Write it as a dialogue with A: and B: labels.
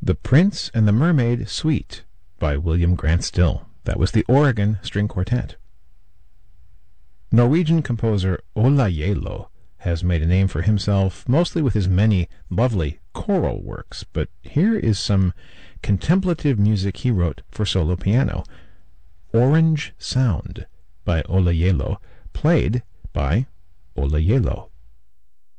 A: The Prince and the Mermaid Suite by William Grant Still. That was the Oregon String Quartet. Norwegian composer Ola Gjeilo has made a name for himself mostly with his many lovely choral works, but here is some contemplative music he wrote for solo piano. Orange Sound by Ola Gjeilo, played by Ola Gjeilo.